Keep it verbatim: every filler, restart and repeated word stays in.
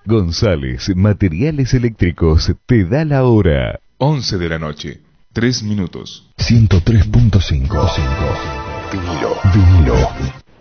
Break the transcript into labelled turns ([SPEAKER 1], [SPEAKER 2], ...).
[SPEAKER 1] González Materiales Eléctricos te da la hora. once de la noche, tres minutos.
[SPEAKER 2] ciento tres punto cinco